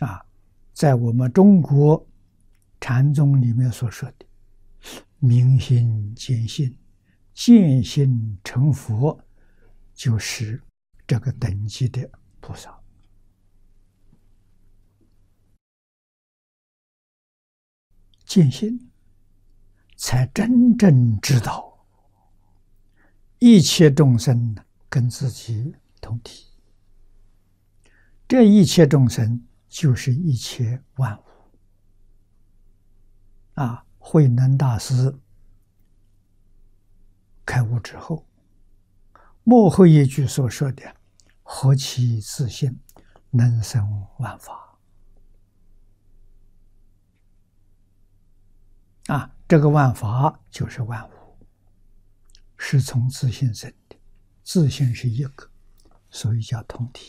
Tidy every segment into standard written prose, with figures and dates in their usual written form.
啊，在我们中国禅宗里面所说的明心见性，见性成佛，就是这个等级的菩萨。见性才真正知道一切众生跟自己同体，这一切众生就是一切万物。慧能大师开悟之后，末后一句所说的"何其自性，能生万法"。这个万法就是万物，是从自性生的，自性是一个，所以叫同体。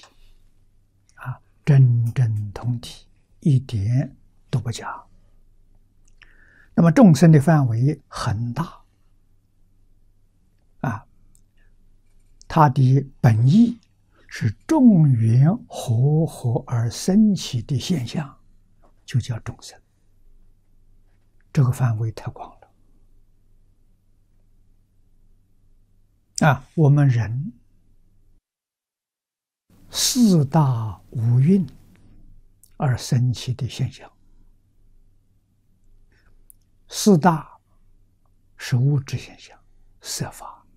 真正同体，一点都不假。那么众生的范围很大，它的本意是众缘和合而生起的现象，就叫众生。这个范围太广了。我们人四大五蕴而生起的现象，四大是物质现象，色法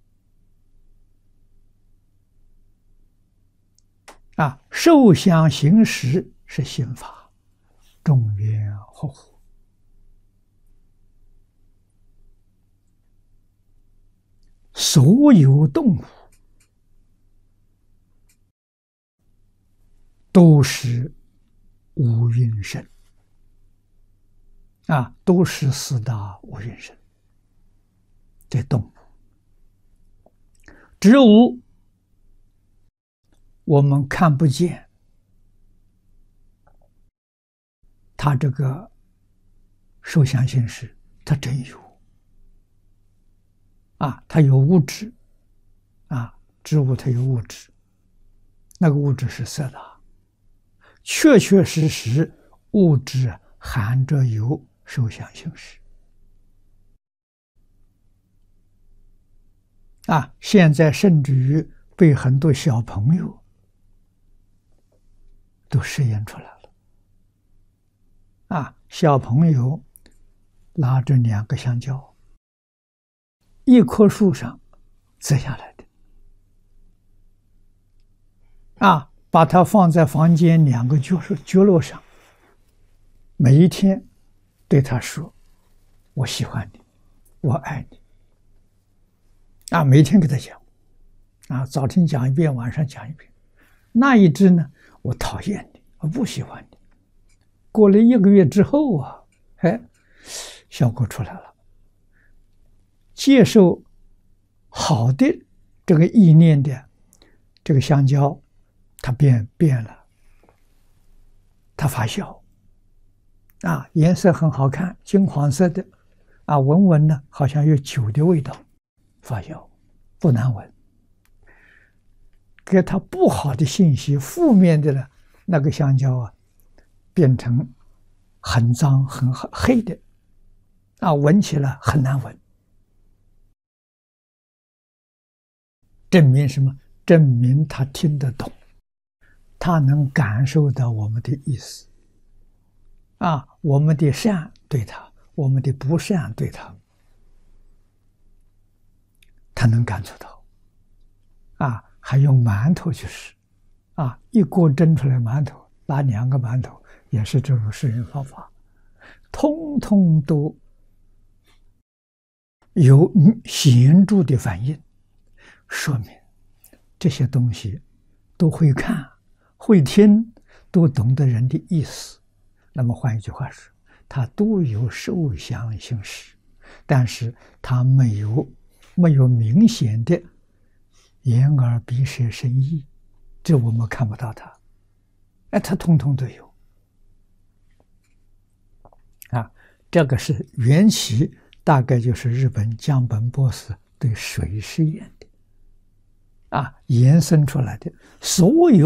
受想行识是心法，众缘和合。所有动物都是五蕴生，都是四大五蕴生的动物。植物我们看不见，它这个受想行识，它真有。它有物质，植物它有物质，那个物质是色大，确确实实物质含着有受想行识。现在甚至于被很多小朋友都实验出来了。小朋友拿着2个香蕉，一棵树上摘下来的，把它放在房间2个角落上，每一天对他说："我喜欢你，我爱你。"每天给他讲，早晨讲一遍，晚上讲一遍。那一只呢，我讨厌你，我不喜欢你。过了1个月之后效果出来了。接受好的这个意念的这个香蕉，它变了，它发酵，颜色很好看，金黄色的，闻闻呢好像有酒的味道，发酵不难闻。给它不好的信息，负面的呢，那个香蕉变成很脏很黑的，闻起来很难闻。证明什么？证明他听得懂，他能感受到我们的意思。我们的善对他，我们的不善对他，他能感受到。还用馒头去试，一锅蒸出来馒头，拿2个馒头，也是这种实验方法，通通都有显著的反应，说明这些东西都会看、会听，都懂得人的意思。那么换一句话说，它都有受想行识，但是它没有明显的眼耳鼻舌身意，这我们看不到它。它通通都有。这个是缘起，大概就是日本江本博士对水实验的延伸出来的所有